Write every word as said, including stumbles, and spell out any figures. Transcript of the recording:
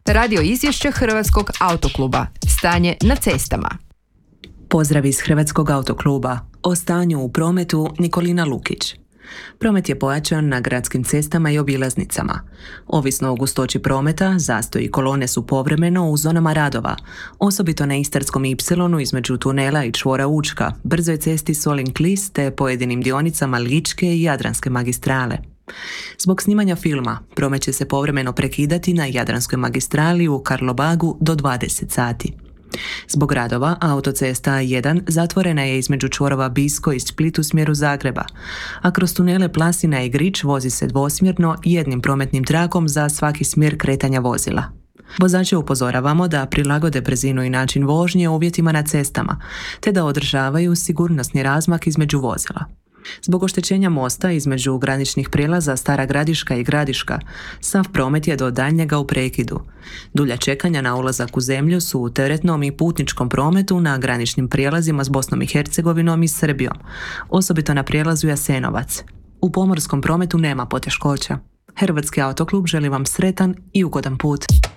Radio izvješće Hrvatskog autokluba. Stanje na cestama. Pozdrav iz Hrvatskog autokluba. O stanju u prometu Nikolina Lukić. Promet je pojačan na gradskim cestama i obilaznicama. Ovisno o gustoći prometa, zastoji i kolone su povremeno u zonama radova, osobito na Istarskom ipsilonu između tunela i čvora Učka, brzoj cesti Solin-Klis te pojedinim dionicama Ličke i Jadranske magistrale. Zbog snimanja filma, promet će se povremeno prekidati na Jadranskoj magistrali u Karlobagu do dvadeset sati. Zbog radova, autocesta A jedan zatvorena je između čvorova Bisko i Split u smjeru Zagreba, a kroz tunele Plasina i Grič vozi se dvosmjerno jednim prometnim trakom za svaki smjer kretanja vozila. Vozače upozoravamo da prilagode brzinu i način vožnje uvjetima na cestama, te da održavaju sigurnosni razmak između vozila. Zbog oštećenja mosta između graničnih prijelaza Stara Gradiška i Gradiška, sav promet je do daljnjega u prekidu. Dulja čekanja na ulazak u zemlju su u teretnom i putničkom prometu na graničnim prijelazima s Bosnom i Hercegovinom i Srbijom, osobito na prijelazu Jasenovac. U pomorskom prometu nema poteškoća. Hrvatski autoklub želi vam sretan i ugodan put.